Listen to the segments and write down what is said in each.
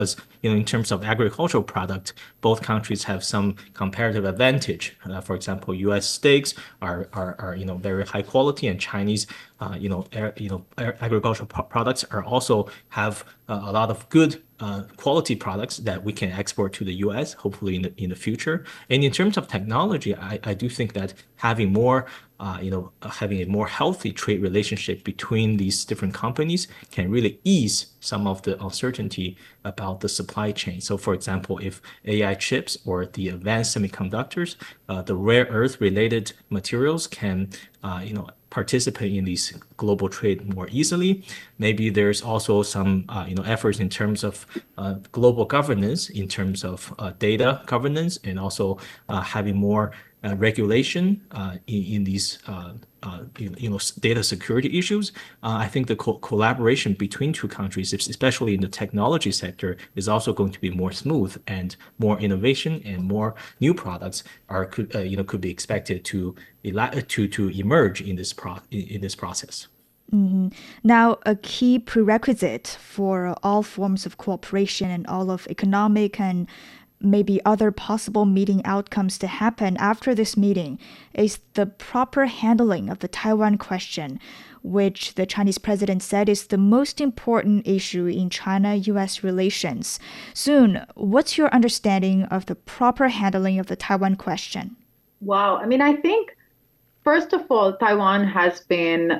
because, in terms of agricultural product, both countries have some comparative advantage. For example, U.S. steaks are very high quality, and Chinese agricultural products are also have a lot of good quality products that we can export to the U.S. hopefully in the future. And in terms of technology, I do think that having a more healthy trade relationship between these different companies can really ease some of the uncertainty about the supply chain. So, for example, if AI chips or the advanced semiconductors, the rare earth related materials can, participate in these global trade more easily. Maybe there's also some, efforts in terms of global governance, in terms of data governance, and also having more regulation in these data security issues. I think the collaboration between two countries, especially in the technology sector, is also going to be more smooth, and more innovation and more new products could be expected to emerge in this process. Now, a key prerequisite for all forms of cooperation and all of economic and maybe other possible meeting outcomes to happen after this meeting is the proper handling of the Taiwan question, which the Chinese president said is the most important issue in China-US relations. Soon, what's your understanding of the proper handling of the Taiwan question? Wow. I mean, I think, first of all, Taiwan has been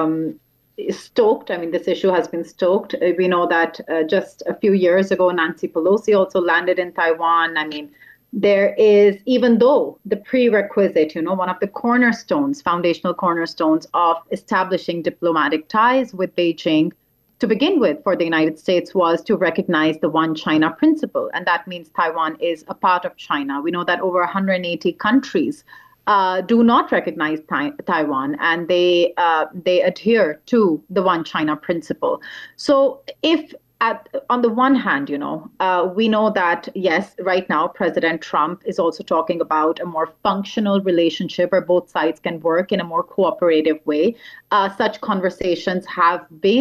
stoked. I mean, this issue has been stoked. We know that just a few years ago, Nancy Pelosi also landed in Taiwan. I mean, there is, even though the prerequisite, one of the cornerstones, foundational cornerstones of establishing diplomatic ties with Beijing to begin with for the United States was to recognize the One China principle. And that means Taiwan is a part of China. We know that over 180 countries do not recognize Taiwan, and they adhere to the One China principle. So if on the one hand, we know that, yes, right now, President Trump is also talking about a more functional relationship where both sides can work in a more cooperative way. Such conversations have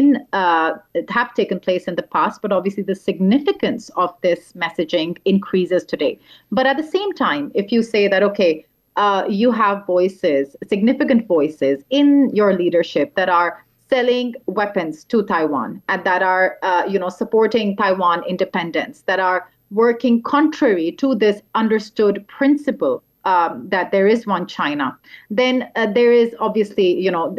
taken place in the past, but obviously the significance of this messaging increases today. But at the same time, if you say that, okay, you have voices, significant voices in your leadership that are selling weapons to Taiwan and that are, supporting Taiwan independence, that are working contrary to this understood principle that there is one China. Then there is obviously,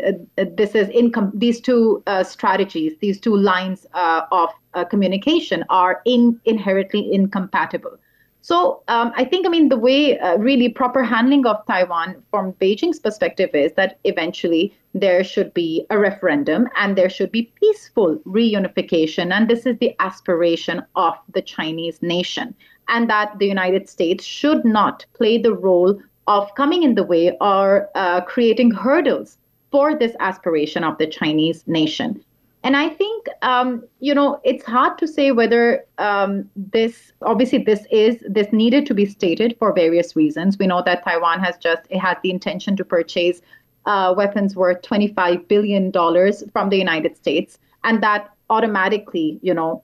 these two strategies, these two lines of communication are inherently incompatible. So I think, the way really proper handling of Taiwan from Beijing's perspective is that eventually there should be a referendum and there should be peaceful reunification. And this is the aspiration of the Chinese nation. And that the United States should not play the role of coming in the way or creating hurdles for this aspiration of the Chinese nation. And I think, it's hard to say whether this needed to be stated for various reasons. We know that Taiwan has the intention to purchase weapons worth $25 billion from the United States. And that automatically,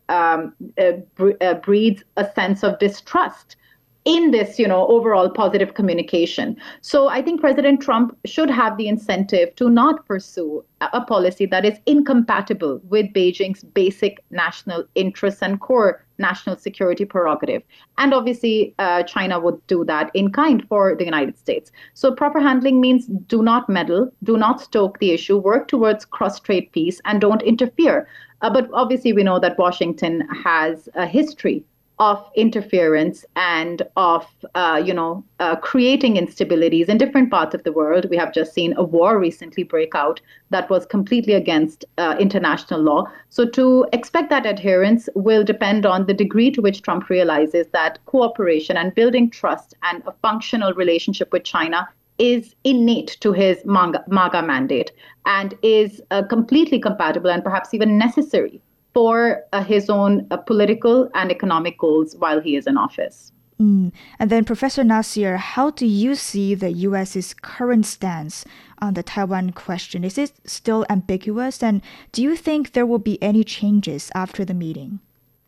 breeds a sense of distrust in this, overall positive communication. So I think President Trump should have the incentive to not pursue a policy that is incompatible with Beijing's basic national interests and core national security prerogative. And obviously, China would do that in kind for the United States. So proper handling means do not meddle, do not stoke the issue, work towards cross-strait peace, and don't interfere. But obviously, we know that Washington has a history of interference and of, creating instabilities in different parts of the world. We have just seen a war recently break out that was completely against international law. So to expect that adherence will depend on the degree to which Trump realizes that cooperation and building trust and a functional relationship with China is innate to his MAGA mandate and is completely compatible and perhaps even necessary for his own political and economic goals while he is in office. And then, Professor Nasir, how do you see the U.S.'s current stance on the Taiwan question? Is it still ambiguous? And do you think there will be any changes after the meeting?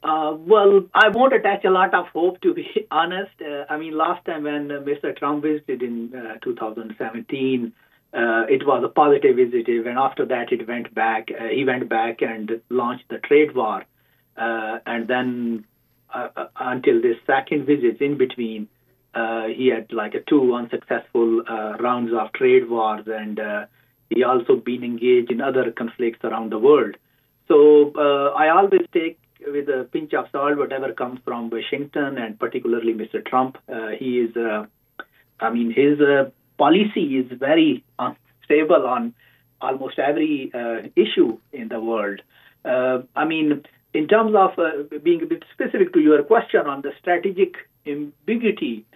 Well, I won't attach a lot of hope, to be honest. I mean, last time when Mr. Trump visited in 2017, it was a positive visit, and after that, it went back. He went back and launched the trade war, and then until this second visit, in between, he had like two unsuccessful rounds of trade wars, and he also been engaged in other conflicts around the world. So I always take with a pinch of salt whatever comes from Washington, and particularly Mr. Trump. He is, his policy is very unstable on almost every issue in the world. In terms of being a bit specific to your question on the strategic ambiguity,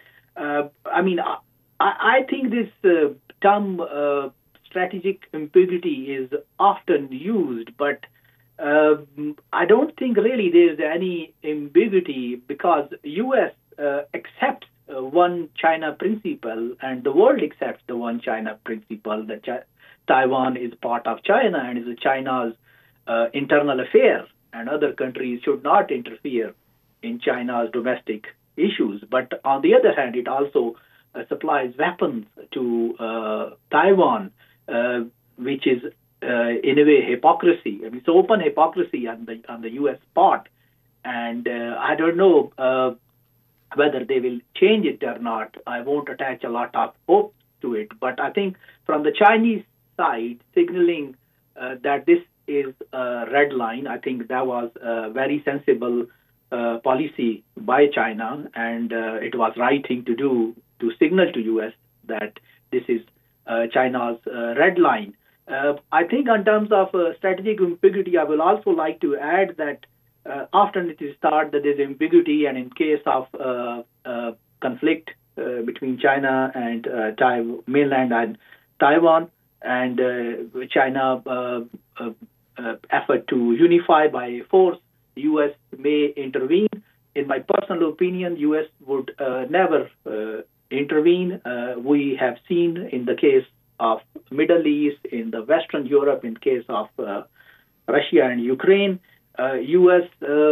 I think this term strategic ambiguity is often used, but I don't think really there's any ambiguity because U.S. Accepts one China principle, and the world accepts the one China principle that Taiwan is part of China and is China's internal affair, and other countries should not interfere in China's domestic issues. But on the other hand, it also supplies weapons to Taiwan, which is in a way hypocrisy. I mean, it's open hypocrisy on the U.S. part, and I don't know whether they will change it or not. I won't attach a lot of hope to it, but I think from the Chinese side, signaling that this is a red line, I think that was a very sensible policy by China, and it was right thing to do to signal to U.S. that this is China's red line. I think in terms of strategic ambiguity, I will also like to add that often it is thought that there's ambiguity, and in case of conflict between China and mainland and Taiwan, and China effort to unify by force, U.S. may intervene. In my personal opinion, U.S. would never intervene. We have seen in the case of Middle East, in the Western Europe, in case of Russia and Ukraine, U.S.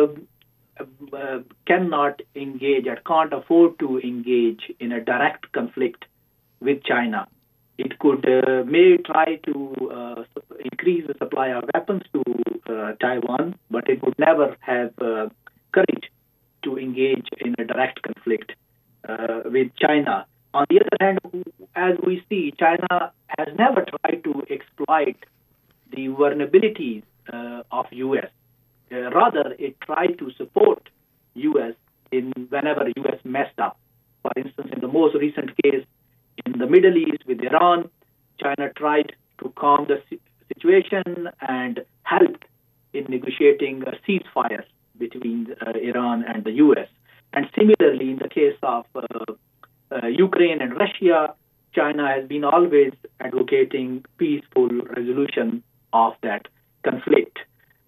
Cannot engage or can't afford to engage in a direct conflict with China. It could may try to increase the supply of weapons to Taiwan, but it would never have courage to engage in a direct conflict with China. On the other hand, as we see, China has never tried to exploit the vulnerabilities of U.S. Rather, it tried to support U.S. in whenever U.S. messed up. For instance, in the most recent case in the Middle East with Iran, China tried to calm the situation and helped in negotiating a ceasefire between Iran and the U.S. And similarly, in the case of Ukraine and Russia, China has been always advocating peaceful resolution of that conflict.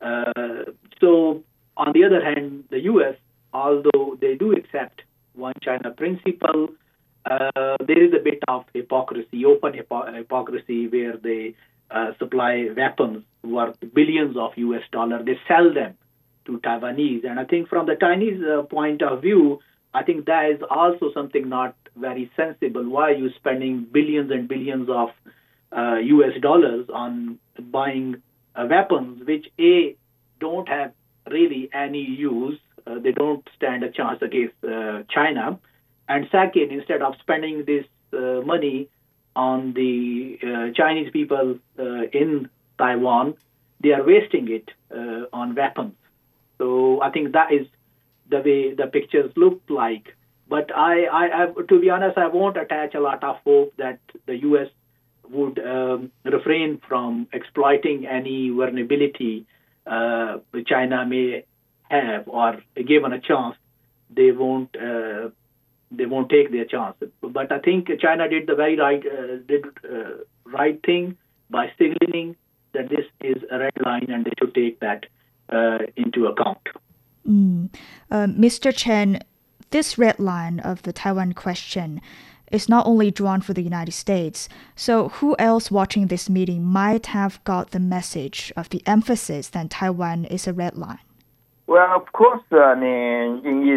So, on the other hand, the U.S., although they do accept one China principle, there is a bit of hypocrisy, open hypocrisy, where they supply weapons worth billions of U.S. dollars. They sell them to Taiwanese. And I think from the Chinese point of view, I think that is also something not very sensible. Why are you spending billions and billions of U.S. dollars on buying weapons which, A, don't have really any use, they don't stand a chance against China, and second, instead of spending this money on the Chinese people in Taiwan, they are wasting it on weapons. So I think that is the way the pictures look like. But I to be honest, I won't attach a lot of hope that the U.S. would refrain from exploiting any vulnerability China may have, or given a chance, they won't take their chance. But I think China did the very right thing by signaling that this is a red line and they should take that into account. Mr. Chen, this red line of the Taiwan question is not only drawn for the United States. So who else watching this meeting might have got the message of the emphasis that Taiwan is a red line? Well, of course, in